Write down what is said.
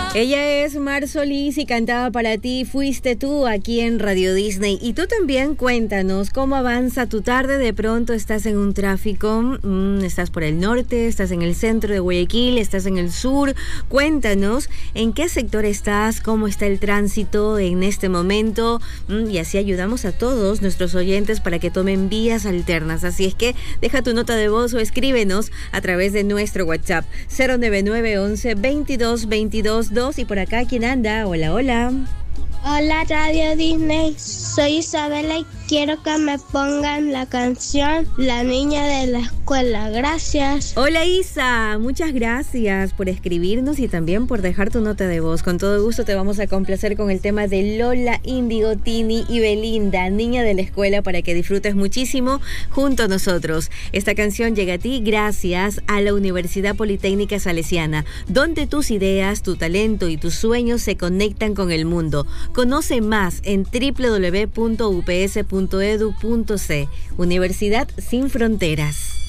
Ella es Mar Solís y cantaba para ti Fuiste Tú aquí en Radio Disney. Y tú también cuéntanos cómo avanza tu tarde. De pronto estás en un tráfico, estás por el norte, estás en el centro de Guayaquil, estás en el sur. Cuéntanos en qué sector estás, cómo está el tránsito en este momento, y así ayudamos a todos nuestros oyentes para que tomen vías alternas. Así es que deja tu nota de voz o escríbenos a través de nuestro WhatsApp 099 11 22 22 2. Y por acá, ¿quién anda? Hola, hola. Hola, Radio Disney. Soy Isabela y quiero que me pongan la canción La Niña de la Escuela. Gracias. Hola, Isa. Muchas gracias por escribirnos y también por dejar tu nota de voz. Con todo gusto te vamos a complacer con el tema de Lola Índigo, Tini y Belinda, Niña de la Escuela, para que disfrutes muchísimo junto a nosotros. Esta canción llega a ti gracias a la Universidad Politécnica Salesiana, donde tus ideas, tu talento y tus sueños se conectan con el mundo. Conoce más en www.ups.edu.c. Universidad sin fronteras.